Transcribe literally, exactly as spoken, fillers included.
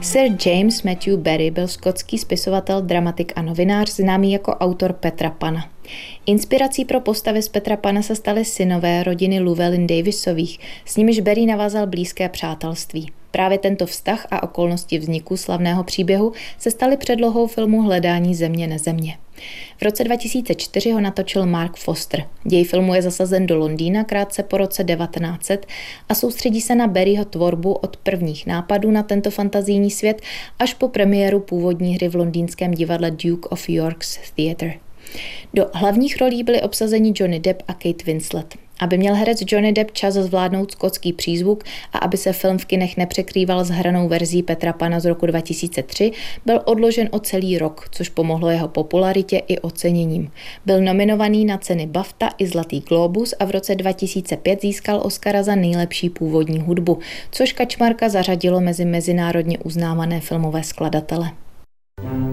Sir James Matthew Barrie byl skotský spisovatel, dramatik a novinář známý jako autor Petra Pana. Inspirací pro postavy z Petra Pana se staly synové rodiny Llewellyn-Davisových, s nimiž Barrie navázal blízké přátelství. Právě tento vztah a okolnosti vzniku slavného příběhu se staly předlohou filmu Hledání země nezemě. V roce dva tisíce čtyři ho natočil Mark Foster. Děj filmu je zasazen do Londýna krátce po roce devatenáct set a soustředí se na Barrieho tvorbu od prvních nápadů na tento fantazijní svět až po premiéru původní hry v londýnském divadle Duke of York's Theatre. Do hlavních rolí byli obsazeni Johnny Depp a Kate Winslet. Aby měl herec Johnny Depp čas zvládnout skotský přízvuk a aby se film v kinech nepřekrýval s hranou verzí Petra Pana z roku dva tisíce tři, byl odložen o celý rok, což pomohlo jeho popularitě i oceněním. Byl nominovaný na ceny BAFTA i Zlatý glóbus a v roce dva tisíce pět získal Oscara za nejlepší původní hudbu, což Kačmarka zařadilo mezi mezinárodně uznávané filmové skladatele.